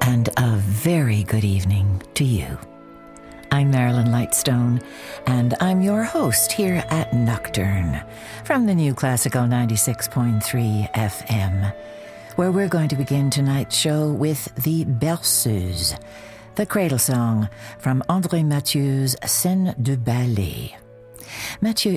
and a very good evening to you. I'm Marilyn Lightstone, and I'm your host here at Nocturne from the New Classical 96.3 FM, where we're going to begin tonight's show with the Berceuse, the cradle song from André Mathieu's Scène de Ballet. Mathieu